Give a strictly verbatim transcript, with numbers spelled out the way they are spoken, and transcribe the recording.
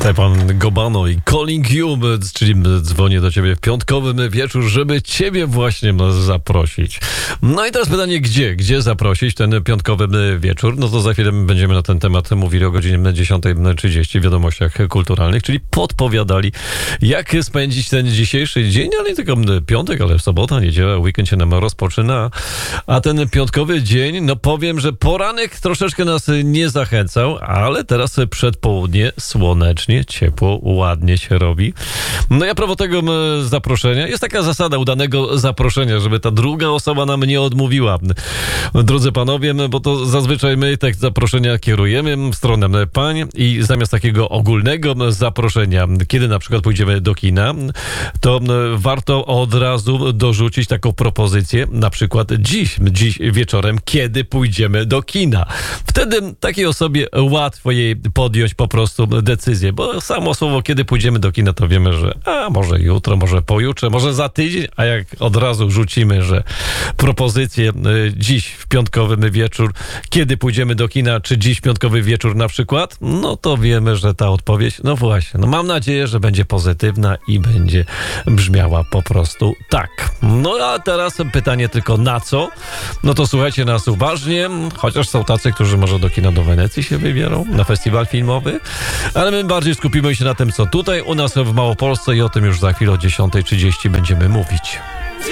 Stefan Gobano i Calling You, czyli dzwonię do ciebie w piątkowy wieczór, żeby ciebie właśnie zaprosić. No i teraz pytanie, gdzie? Gdzie zaprosić ten piątkowy wieczór? No to za chwilę będziemy na ten temat mówili o godzinie dziesiąta trzydzieści w wiadomościach kulturalnych, czyli podpowiadali, jak spędzić ten dzisiejszy dzień, ale nie tylko piątek, ale sobota, niedziela, weekend się nam rozpoczyna. A ten piątkowy dzień, no powiem, że poranek troszeczkę nas nie zachęcał, ale teraz przedpołudnie słonecznie, ciepło, ładnie się robi. No ja propos tego zaproszenia, jest taka zasada udanego zaproszenia, żeby ta druga osoba nam nie odmówiła. Drodzy panowie, bo to zazwyczaj my te zaproszenia kierujemy w stronę pań i zamiast takiego ogólnego zaproszenia, kiedy na przykład pójdziemy do kina, to warto od razu dorzucić taką propozycję, na przykład dziś, dziś wieczorem, kiedy pójdziemy do kina. Wtedy takiej osobie łatwo jej podjąć po prostu decyzję, bo samo słowo, kiedy pójdziemy do kina, to wiemy, że a może jutro, może pojutrze, może za tydzień, a jak od razu rzucimy, że propozycję y, dziś w piątkowy wieczór, kiedy pójdziemy do kina, czy dziś w piątkowy wieczór na przykład, no to wiemy, że ta odpowiedź, no właśnie, no mam nadzieję, że będzie pozytywna i będzie brzmiała po prostu tak. No a teraz pytanie tylko na co? No to słuchajcie nas uważnie, chociaż są tacy, którzy może do kina do Wenecji się wybierą, na festiwal filmowy, ale my bardziej skupimy się na tym, co tutaj u nas w Małopolsce i o tym już za chwilę o dziesiąta trzydzieści będziemy mówić.